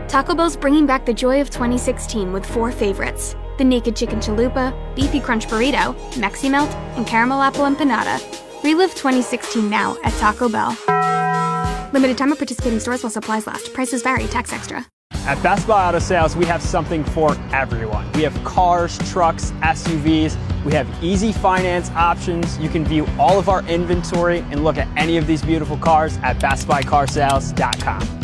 Taco Bell's bringing back the joy of 2016 with 4 favorites: the Naked Chicken Chalupa, Beefy Crunch Burrito, Mexi Melt, and Caramel Apple Empanada. Relive 2016 now at Taco Bell. Limited time at participating stores while supplies last. Prices vary. Tax extra. At Best Buy Auto Sales, we have something for everyone. We have cars, trucks, SUVs. We have easy finance options. You can view all of our inventory and look at any of these beautiful cars at bestbuycarsales.com.